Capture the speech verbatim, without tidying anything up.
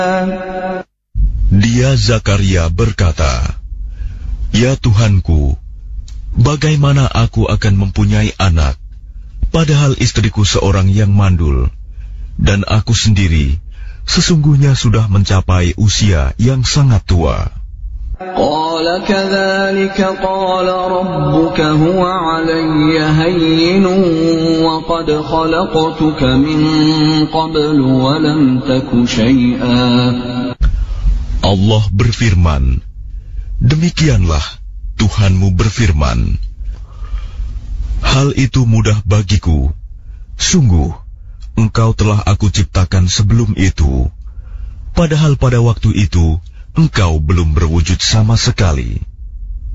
Dia Zakaria berkata, "Ya Tuhanku, bagaimana aku akan mempunyai anak, padahal istriku seorang yang mandul, dan aku sendiri sesungguhnya sudah mencapai usia yang sangat tua." Qala kadzalika qala rabbuka huwa 'alayya hayyinun wa qad khalaqtuka min qablu wa lam taku syai'an. Allah berfirman, "Demikianlah Tuhanmu berfirman, hal itu mudah bagiku. Sungguh, engkau telah aku ciptakan sebelum itu, padahal pada waktu itu engkau belum berwujud sama sekali."